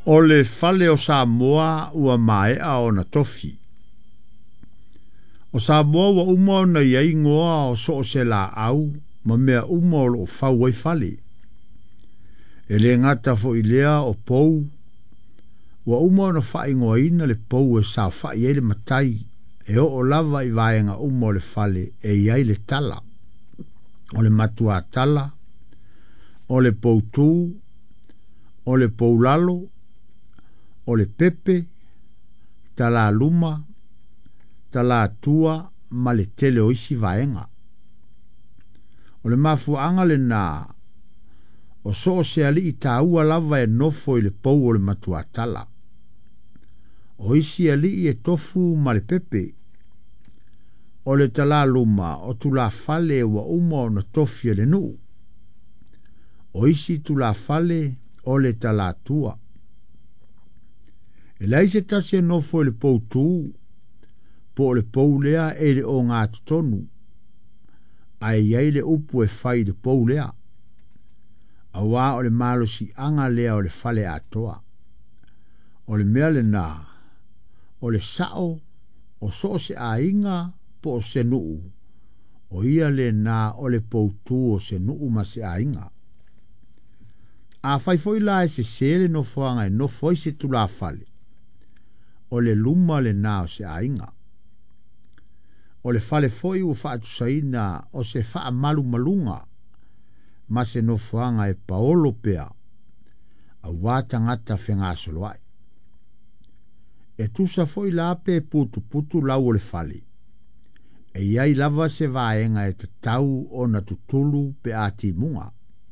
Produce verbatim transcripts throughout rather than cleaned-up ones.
O le fale o Samoa ua maea o na tofi. O Samoa wa uma o na iai ngoa o so o se la au, ma mea uma o lo fau wai fale. E le ngata fo ilea o pou, wa uma o na fai ngoa ina le pou e sa fai e le matai, e o o lava i vaenga uma o le fale e iai le tala, o le matua tala, o le pou tu, o le pou lalo, o le pepe, tala luma, tala tua, ma le tele o isi vaenga. O le mafuanga le nā, o so o se ali i tāua lava e nofo i le pou o le matua tala. O isi ali i e tofu ma le pepe. O le tala luma, o tu la fale wa uma o na tofi le nu. O isi tu la fale o le tala tua. E lai se tasi e nofo i le pou tu, po le pou lea e le o ngā tutonu. Ai iai le upu e fai le pou lea. A wā o le malo si anga lea o le fale atoa. O le mea le nā, o le sao, o so se a inga po o se nuu. O ia le nā o le pou tu o se nuu ma se a inga. A fai foi la e se sele no foanga e no foi se tu la fale. O le luma le nā o se a inga. O le fale foi u whaatu saina o se wha malu malunga. Ma se no foanga e paolo pea. A wata ngata whenga soloai. E tusa foi la pe putu putu lau o le fale. E iai lava se vaenga e te tau o na tutulu pe ati munga.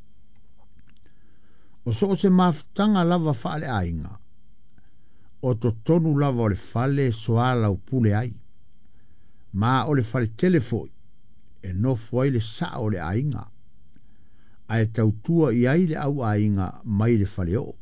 O so se mafutanga lava fale ainga. O to tonu lava o le fale soala o pule ai. Ma o le fale telefoi. E no foi le sa o le ainga. A e tautua i ai le au ainga mai le fale o.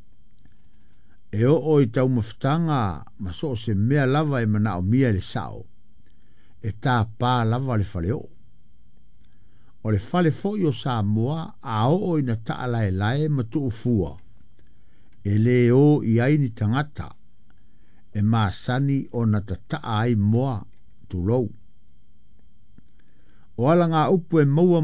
E o o i tau mafutanga ma so se mea lava e mana o mia le sao. E tā pā lava le fale o. O le fale foi o Samoa a o o ina taala e lae ma tu ufua. E le o i ai ni tangata. E maasani o na tataa ai moa tu lou. O ala ngā upu e maua